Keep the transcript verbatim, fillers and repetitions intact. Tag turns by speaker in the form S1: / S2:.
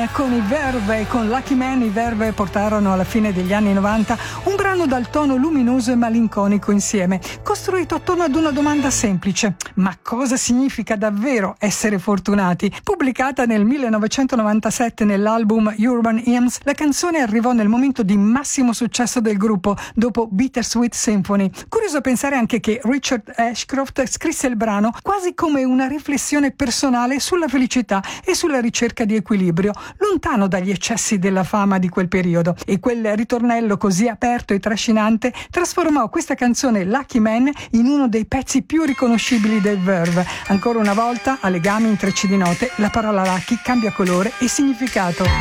S1: Man con i Verve e con Lucky Man. I Verve portarono alla fine degli anni novanta un brano dal tono luminoso e malinconico insieme, costruito attorno ad una domanda semplice: ma cosa significa davvero essere fortunati? Pubblicata nel millenovecentonovantasette nell'album Urban Hymns, la canzone arrivò nel momento di massimo successo del gruppo, dopo Bittersweet Symphony. Curioso pensare anche che Richard Ashcroft scrisse il brano quasi come una riflessione personale sulla felicità e sulla ricerca di equilibrio, lontano dagli eccessi della fama di quel periodo. E quel ritornello così aperto e trascinante trasformò questa canzone Lucky Man in uno dei pezzi più riconoscibili dei Verve. Ancora una volta, a legami intrecci di note, la parola lucky cambia colore e significato.